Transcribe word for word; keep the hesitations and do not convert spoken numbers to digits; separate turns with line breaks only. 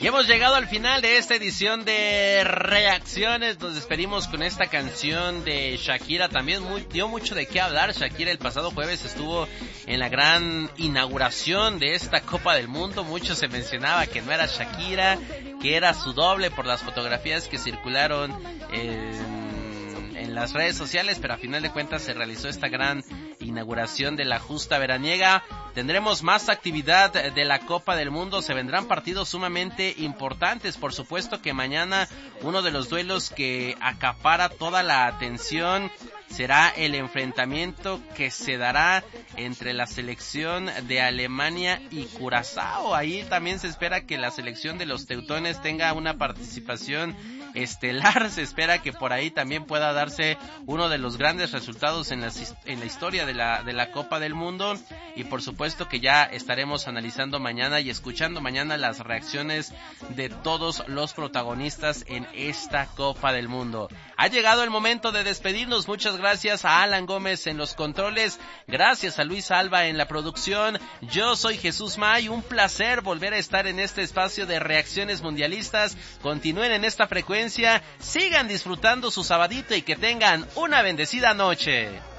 Y hemos llegado al final de esta edición de Reacciones. Nos despedimos con esta canción de Shakira. También muy, dio mucho de qué hablar. Shakira el pasado jueves estuvo en la gran inauguración de esta Copa del Mundo. Mucho se mencionaba que no era Shakira, que era su doble por las fotografías que circularon en, en las redes sociales, pero a final de cuentas se realizó esta gran inauguración de la justa veraniega. Tendremos más actividad de la Copa del Mundo, se vendrán partidos sumamente importantes. Por supuesto que mañana uno de los duelos que acapara toda la atención será el enfrentamiento que se dará entre la selección de Alemania y Curazao. Ahí también se espera que la selección de los teutones tenga una participación estelar. Se espera que por ahí también pueda darse uno de los grandes resultados en la, en la historia de la, de la Copa del Mundo. Y por supuesto que ya estaremos analizando mañana y escuchando mañana las reacciones de todos los protagonistas en esta Copa del Mundo. Ha llegado el momento de despedirnos. Muchas gracias a Alan Gómez en los controles. Gracias a Luis Alba en la producción. Yo soy Jesús May. Un placer volver a estar en este espacio de Reacciones Mundialistas. Continúen en esta frecuencia. Sigan disfrutando su sabadito y que tengan una bendecida noche.